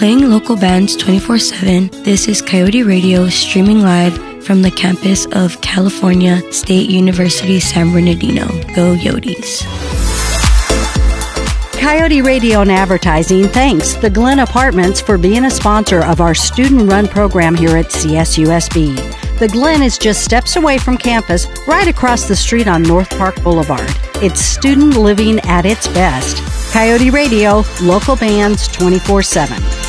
Playing local bands 24/7, this is Coyote Radio streaming live from the campus of California State University San Bernardino. Go Yotes. Coyote Radio and Advertising thanks the Glen Apartments for being a sponsor of our student-run program here at CSUSB. The Glen is just steps away from campus, right across the street on North Park Boulevard. It's student living at its best. Coyote Radio, local bands 24/7.